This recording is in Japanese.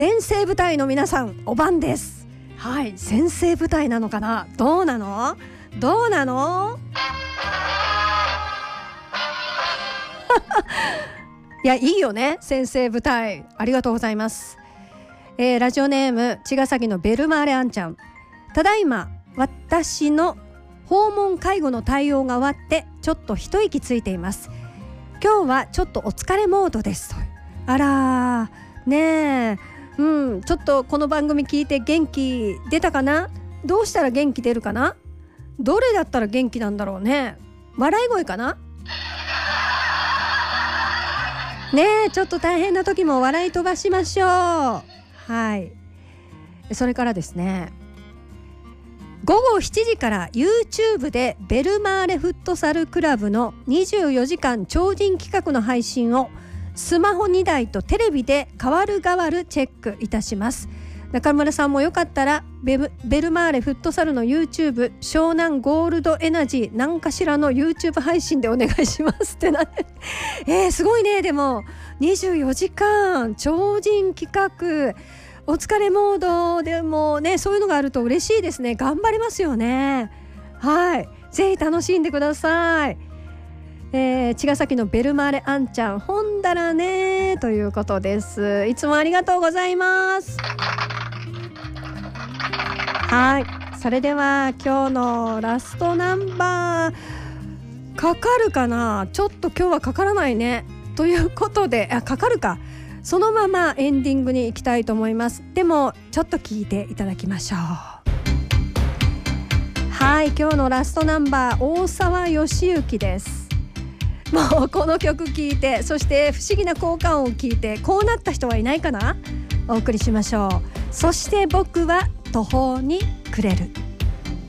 先生部隊の皆さん、お番です。はい、先生部隊なのかな、どうなのいや、いいよね、先生部隊。ありがとうございます。ラジオネーム茅ヶ崎のベルマーレあんちゃん。ただいま私の訪問介護の対応が終わってちょっと一息ついています。今日はちょっとお疲れモードです。あらねえ、ちょっとこの番組聞いて元気出たかな。どうしたら元気出るかな。どれだったら元気なんだろうね。笑い声かなねえ、ちょっと大変な時も笑い飛ばしましょう。はい。それからですね、午後7時から YouTube でベルマーレフットサルクラブの24時間超人企画の配信をスマホ2台とテレビで代わるチェックいたします。中村さんもよかったらベルマーレフットサルの YouTube 湘南ゴールドエナジー何かしらの YouTube 配信でお願いしますってなすごいね。でも24時間超人企画お疲れモードでもね、そういうのがあると嬉しいですね。頑張りますよね。はい、ぜひ楽しんでください。茅ヶ崎のベルマーレあんちゃん、ほんだらねということです。いつもありがとうございます。はい、それでは今日のラストナンバーかかるかな。ちょっと今日はかからないねということで、かかるか、そのままエンディングに行きたいと思います。でもちょっと聞いていただきましょう。はい、今日のラストナンバー、大沢良之です。もうこの曲聴いて、そして不思議な効果音を聞いてこうなった人はいないかな。お送りしましょう。そして僕は途方に暮れる。